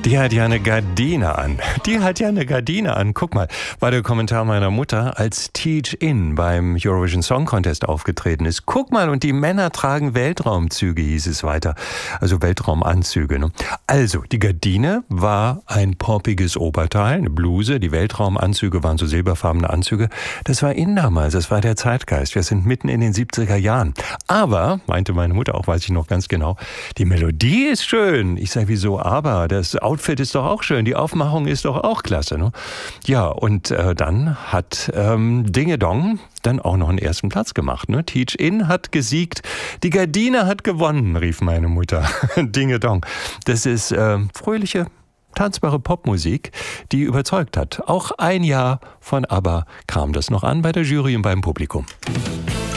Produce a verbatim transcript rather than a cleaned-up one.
Die hat ja eine Gardine an. Die hat ja eine Gardine an. Guck mal, war der Kommentar meiner Mutter, als Teach-In beim Eurovision Song Contest aufgetreten ist. Guck mal, und die Männer tragen Weltraumzüge, hieß es weiter. Also Weltraumanzüge. Ne? Also, die Gardine war ein poppiges Oberteil, eine Bluse. Die Weltraumanzüge waren so silberfarbene Anzüge. Das war in damals, das war der Zeitgeist. Wir sind mitten in den siebziger Jahren. Aber, meinte meine Mutter auch, weiß ich noch ganz genau, die Melodie ist schön. Ich sage, wieso aber? Das Outfit ist doch auch schön, die Aufmachung ist doch auch klasse. Ne? Ja, und äh, dann hat ähm, Dinge Dong dann auch noch einen ersten Platz gemacht. Ne? Teach-In hat gesiegt, die Gardine hat gewonnen, rief meine Mutter. Dinge Dong. Das ist äh, fröhliche, tanzbare Popmusik, die überzeugt hat. Auch ein Jahr von ABBA kam das noch an bei der Jury und beim Publikum.